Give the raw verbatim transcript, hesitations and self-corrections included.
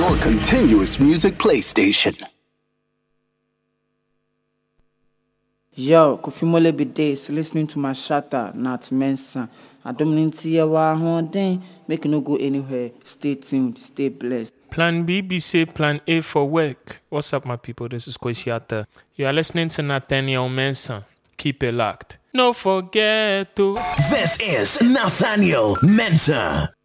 your continuous music play station. Yo, Kofi Mole Bidays, listening to my shatter, Nat Mensa. I don't need to see one day. Make you no go anywhere. Stay tuned, stay blessed. Plan B, B say Plan A for work. What's up, my people? This is Kwesiata. You are listening to Nathaniel Mensah. Keep it locked. No forget to. This is Nathaniel Mensah.